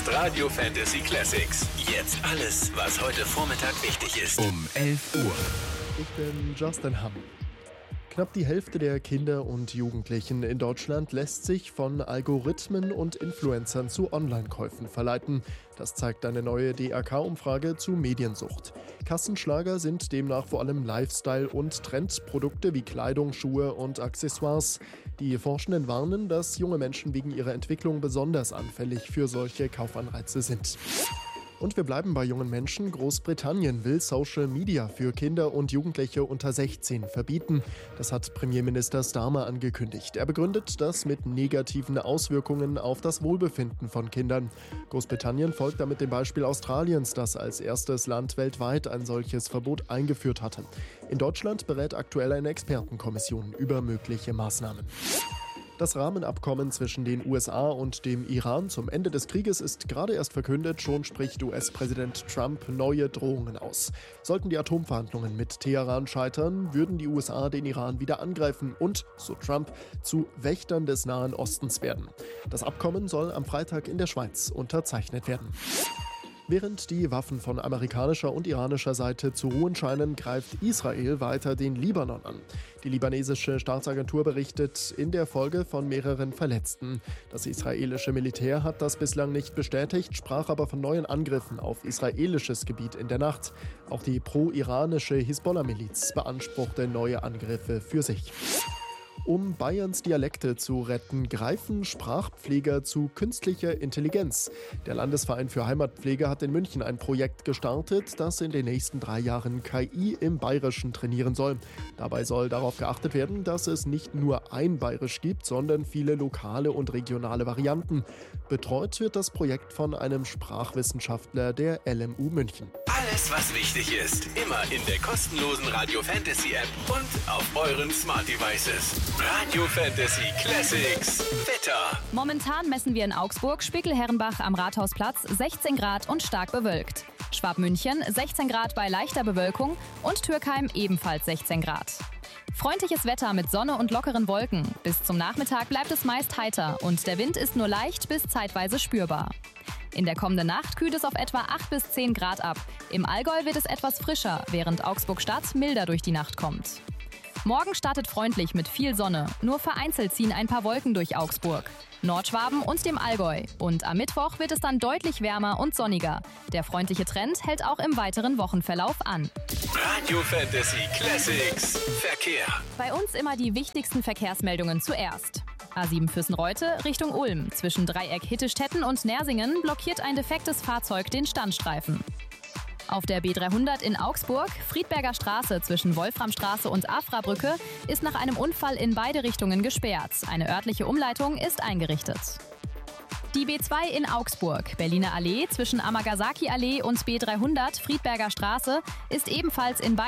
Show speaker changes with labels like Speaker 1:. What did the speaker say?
Speaker 1: ist Radio Fantasy Classics. Jetzt alles, was heute Vormittag wichtig ist. Um 11 Uhr.
Speaker 2: Ich bin Justin Hamm. Knapp die Hälfte der Kinder und Jugendlichen in Deutschland lässt sich von Algorithmen und Influencern zu Online-Käufen verleiten. Das zeigt eine neue DRK-Umfrage zu Mediensucht. Kassenschlager sind demnach vor allem Lifestyle- und Trendprodukte wie Kleidung, Schuhe und Accessoires. Die Forschenden warnen, dass junge Menschen wegen ihrer Entwicklung besonders anfällig für solche Kaufanreize sind. Und wir bleiben bei jungen Menschen. Großbritannien will Social Media für Kinder und Jugendliche unter 16 verbieten. Das hat Premierminister Starmer angekündigt. Er begründet das mit negativen Auswirkungen auf das Wohlbefinden von Kindern. Großbritannien folgt damit dem Beispiel Australiens, das als erstes Land weltweit ein solches Verbot eingeführt hatte. In Deutschland berät aktuell eine Expertenkommission über mögliche Maßnahmen. Das Rahmenabkommen zwischen den USA und dem Iran zum Ende des Krieges ist gerade erst verkündet, schon spricht US-Präsident Trump neue Drohungen aus. Sollten die Atomverhandlungen mit Teheran scheitern, würden die USA den Iran wieder angreifen und, so Trump, zu Wächtern des Nahen Ostens werden. Das Abkommen soll am Freitag in der Schweiz unterzeichnet werden. Während die Waffen von amerikanischer und iranischer Seite zu ruhen scheinen, greift Israel weiter den Libanon an. Die libanesische Staatsagentur berichtet in der Folge von mehreren Verletzten. Das israelische Militär hat das bislang nicht bestätigt, sprach aber von neuen Angriffen auf israelisches Gebiet in der Nacht. Auch die pro-iranische Hisbollah-Miliz beanspruchte neue Angriffe für sich. Um Bayerns Dialekte zu retten, greifen Sprachpfleger zu künstlicher Intelligenz. Der Landesverein für Heimatpflege hat in München ein Projekt gestartet, das in den nächsten 3 Jahren KI im Bayerischen trainieren soll. Dabei soll darauf geachtet werden, dass es nicht nur ein Bayerisch gibt, sondern viele lokale und regionale Varianten. Betreut wird das Projekt von einem Sprachwissenschaftler der LMU München.
Speaker 1: Alles, was wichtig ist, immer in der kostenlosen Radio Fantasy App und auf euren Smart Devices. Radio Fantasy Classics Wetter.
Speaker 3: Momentan messen wir in Augsburg Spiekelherrenbach am Rathausplatz 16 Grad und stark bewölkt. Schwabmünchen 16 Grad bei leichter Bewölkung und Türkheim ebenfalls 16 Grad. Freundliches Wetter mit Sonne und lockeren Wolken. Bis zum Nachmittag bleibt es meist heiter und der Wind ist nur leicht bis zeitweise spürbar. In der kommenden Nacht kühlt es auf etwa 8 bis 10 Grad ab. Im Allgäu wird es etwas frischer, während Augsburg-Stadt milder durch die Nacht kommt. Morgen startet freundlich mit viel Sonne. Nur vereinzelt ziehen ein paar Wolken durch Augsburg, Nordschwaben und dem Allgäu. Und am Mittwoch wird es dann deutlich wärmer und sonniger. Der freundliche Trend hält auch im weiteren Wochenverlauf an.
Speaker 1: Radio Fantasy Classics Verkehr.
Speaker 3: Bei uns immer die wichtigsten Verkehrsmeldungen zuerst. A7 Füssen-Reute Richtung Ulm. Zwischen Dreieck Hittestetten und Nersingen blockiert ein defektes Fahrzeug den Standstreifen. Auf der B300 in Augsburg, Friedberger Straße zwischen Wolframstraße und Afrabrücke, ist nach einem Unfall in beide Richtungen gesperrt. Eine örtliche Umleitung ist eingerichtet. Die B2 in Augsburg, Berliner Allee zwischen Amagasaki Allee und B300 Friedberger Straße, ist ebenfalls in beiden